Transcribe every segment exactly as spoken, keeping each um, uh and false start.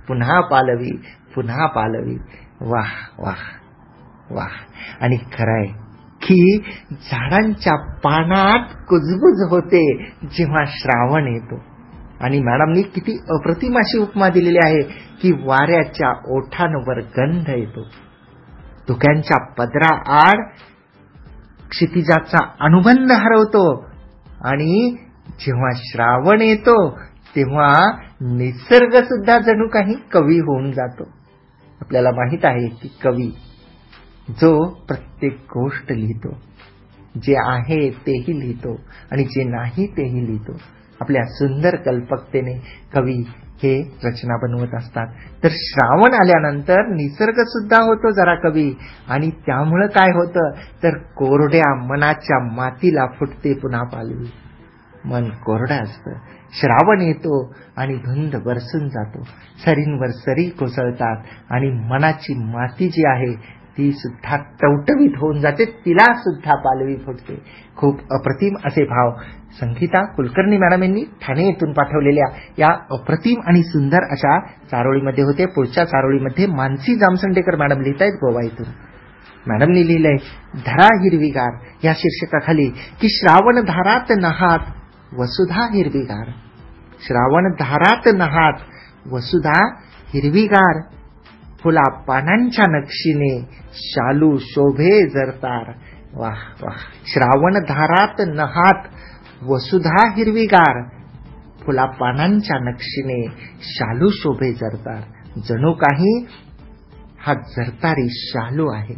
पुन्हा पालवी पुन्हा पालवी. वाह वाह वाह. आणि खरंय की झाडांच्या पानात कुजबुज होते जेव्हा श्रावण येतो. आणि मॅडमनी किती अप्रतिम अशी उपमा दिलेली आहे की वाऱ्याच्या ओठांवर गंध येतो, धुक्यांच्या पदरा आड क्षितिजाचा अनुबंध हरवतो. आणि जेव्हा श्रावण येतो तेव्हा निसर्ग सुद्धा जणू काही कवी होऊन जातो. आपल्याला माहित आहे की कवी जो प्रत्येक गोष्ट लिहितो, जे आहे तेही लिहितो आणि जे नाही तेही लिहितो. आपल्या सुंदर कल्पकतेने कवी हे रचना बनवत असतात. तर श्रावण आल्यानंतर निसर्ग सुद्धा होतो जरा कवी. आणि त्यामुळं काय होतं तर कोरड्या मनाच्या मातीला फुटते पुन्हा पालवी. मन कोरडं असतं. श्रावण येतो आणि धुंद बरसून जातो, सरींवर सरी कोसळतात आणि मनाची माती जी आहे ती सुद्धा टवटवीत होऊन जाते, तिला सुद्धा पालवी फुटते. खूप अप्रतिम असे भाव संगीता कुलकर्णी मॅडम यांनी ठाणे येथून पाठवलेल्या या अप्रतिम आणि सुंदर अशा चारोळीमध्ये होते. पुढच्या चारोळीमध्ये मानसी जामसंडेकर मॅडम लिहित आहेत गोवा इथून. मॅडमनी लिहिलंय धरा हिरवीगार या शीर्षकाखाली की श्रावण धारात नहात वसुधा हिरवीगार. श्रावण धारात नहात वसुधा हिरवीगार, फुला पानांच्या नक्षीने शालू शोभे जरतार. वाह वाह. श्रावण धारात नहात वसुधा हिरवीगार, फुला पानांच्या नक्षीने शालू शोभे जरतार. जणू काही हा जरतारी शालू आहे.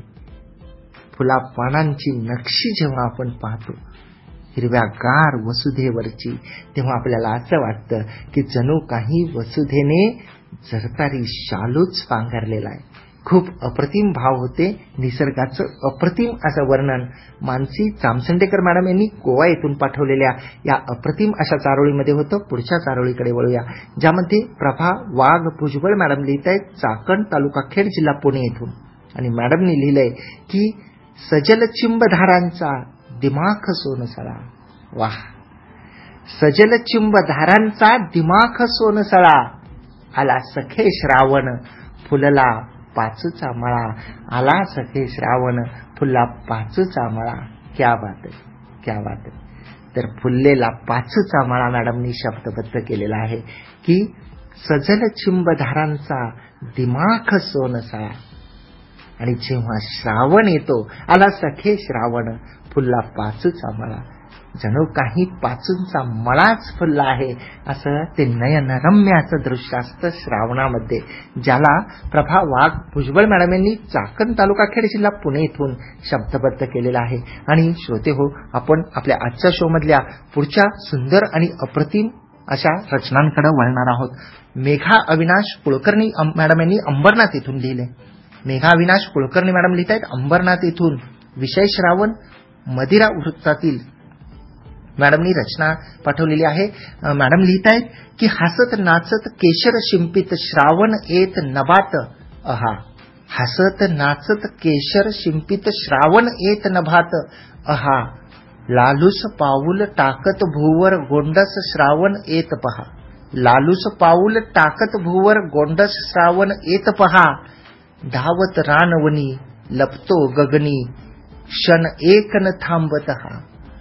फुला पानांची नक्षी जेव्हा आपण पाहतो हिरव्यागार वसुधेवरची, तेव्हा आपल्याला असं वाटतं की जणू काही वसुधेने जरतारी शालूच पांघरलेला आहे. खूप अप्रतिम भाव होते. निसर्गाचं अप्रतिम असं वर्णन मानसी जामसंडेकर मॅडम यांनी गोवा येथून पाठवलेल्या या अप्रतिम अशा चारोळीमध्ये होतं. पुढच्या चारोळीकडे वळूया, ज्यामध्ये प्रभा वाघ भुजबळ मॅडम लिहित आहेत चाकण तालुका खेड जिल्हा पुणे येथून. आणि मॅडमनी लिहिलंय की सजल चिंबधारांचा दिमाख सोनसळा. वाह. सजल चिंबधारांचा दिमाख सोनसळा, आला सखे श्रावण फुलला पाचूचा मळा. आला सखे श्रावण फुलला पाचूचा मळा. क्या बात आहे, क्या बात आहे. तर फुललेला पाचूचा मळा मॅडमनी शब्दबद्ध केलेला आहे की सजल चिंबधारांचा दिमाख सोनसळा. आणि जेव्हा श्रावण येतो आला सखे श्रावण फुलला पाचूचा मळा, जणू काही पाचूंचा मळाच फुलला आहे असं ते नयनरम्य असं दृश्य असतं श्रावणामध्ये, ज्याला प्रभा वाघ भुजबळ मॅडम यांनी चाकण तालुका खेड जिल्हा पुणे इथून शब्दबद्ध केलेला आहे. आणि श्रोते हो, आपण आपल्या आजच्या शो मधल्या पुढच्या सुंदर आणि अप्रतिम अशा रचनांकडे वळणार आहोत. मेघा अविनाश कुलकर्णी मॅडम यांनी अंबरनाथ इथून लिहिले. मेघा अविनाश कुलकर्णी मॅडम लिहित आहेत अंबरनाथ इथून. विषय श्रावण, मदिरा वृत्तातील मॅडमनी रचना पाठवलेली आहे. मॅडम लिहित आहेत की हसत नाचत केशर शिंपित श्रावण येत नभात अहा. हसत नाचत केशर शिंपित श्रावण येत नभात अहा, लालूस पाऊल टाकत भूवर गोंडस श्रावण येत पहा. लालूस पाऊल टाकत भूवर गोंडस श्रावण येत पहा, धावत रानवनी लपतो गगनी क्षण एक न थांबत हा.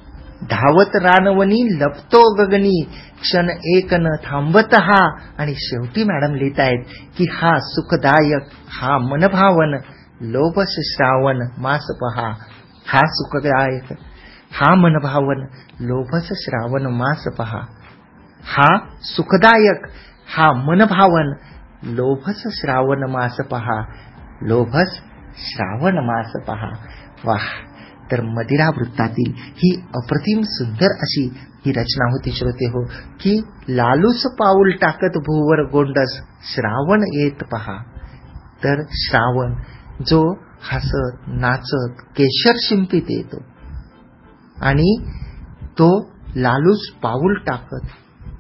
धावत रानवनी लपतो गगनी क्षण एक न थांबत हा. आणि शेवटी मॅडम लिहित आहेत की हा सुखदायक हा मनभावन लोभस श्रावण मास पहा. हा सुखदायक हा मनभावन लोभस श्रावण मास पहा. हा सुखदायक हा मनभावन लोभस श्रावण मास पहा. लोभस श्रावण मास पहा. वाह. तर मदिरा वृत्तातील ही अप्रतिम सुंदर अशी ही रचना होती श्रोते हो, की लालूस पाऊल टाकत भूवर गोंडस श्रावण येत पहा. तर श्रावण जो हसत नाचत केशर शिंपीत येतो आणि तो लालूस पाऊल टाकत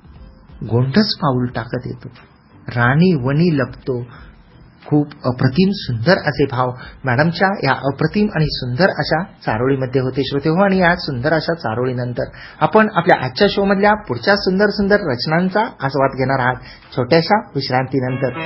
गोंडस पाऊल टाकत येतो, राणी वनी लपतो. खूप अप्रतिम सुंदर असे भाव मॅडमच्या या अप्रतिम आणि सुंदर अशा चारोळीमध्ये होते श्रोते हो. आणि या सुंदर अशा चारोळीनंतर आपण आपल्या आजच्या शो मधल्या पुढच्या सुंदर सुंदर रचनांचा आस्वाद घेणार आहात छोट्याशा विश्रांतीनंतर.